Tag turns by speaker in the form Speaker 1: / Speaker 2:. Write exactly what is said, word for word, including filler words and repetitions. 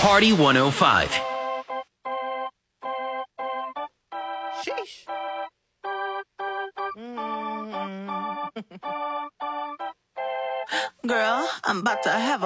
Speaker 1: Party one oh five.
Speaker 2: Sheesh. Mm. Girl, I'm about to have